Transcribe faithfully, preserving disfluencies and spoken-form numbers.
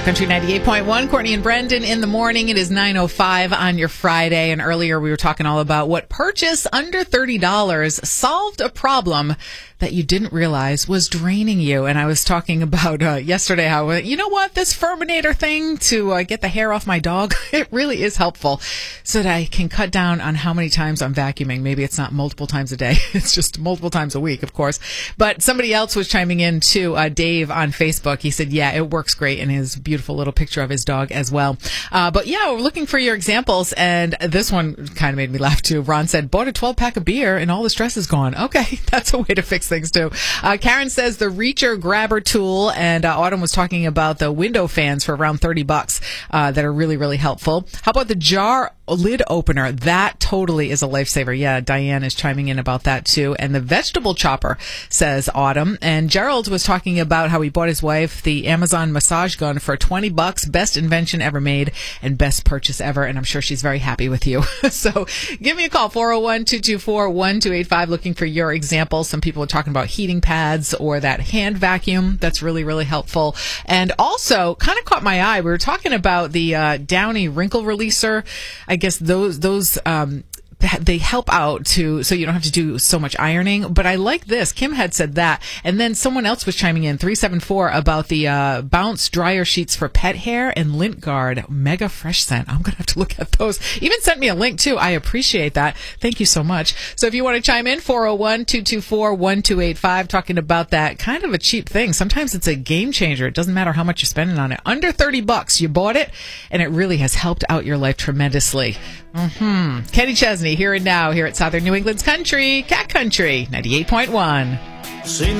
Country ninety-eight point one, Courtney and Brendan in the morning. It is nine oh five on your Friday, and earlier we were talking all about what purchase under thirty dollars solved a problem that you didn't realize was draining you. And I was talking about uh, yesterday how, you know what, this Furminator thing to uh, get the hair off my dog, it really is helpful so that I can cut down on how many times I'm vacuuming. Maybe it's not multiple times a day. It's just multiple times a week, of course. But somebody else was chiming in too, uh, Dave on Facebook. He said, yeah, it works great, and his beautiful little picture of his dog as well. Uh, but yeah, we're looking for your examples, and this one kind of made me laugh too. Ron said, bought a twelve pack of beer and all the stress is gone. Okay, that's a way to fix things too. Uh, Karen says the reacher grabber tool, and uh, Autumn was talking about the window fans for around thirty bucks uh, that are really, really helpful. How about the jar lid opener? That totally is a lifesaver. Yeah, Diane is chiming in about that too. And the vegetable chopper, says Autumn. And Gerald was talking about how he bought his wife the Amazon massage gun for twenty bucks. Best invention ever made and best purchase ever. And I'm sure she's very happy with you. So give me a call, four oh one, two two four, one two eight five, looking for your examples. Some people are talking about heating pads or that hand vacuum. That's really, really helpful. And also kind of caught my eye. We were talking about the uh, Downy wrinkle releaser. I guess those, those, um, they help out to, so you don't have to do so much ironing. But I like this. Kim had said that. And then someone else was chiming in, three seven four, about the uh, Bounce dryer sheets for pet hair and Lint Guard Mega Fresh Scent. I'm going to have to look at those. Even sent me a link too. I appreciate that. Thank you so much. So if you want to chime in, four oh one, two two four, one two eight five, talking about that kind of a cheap thing. Sometimes it's a game changer. It doesn't matter how much you're spending on it. Under thirty bucks, you bought it, and it really has helped out your life tremendously. Mm-hmm. Kenny Chesney, here and now, here at Southern New England's Country, Cat Country, ninety-eight point one.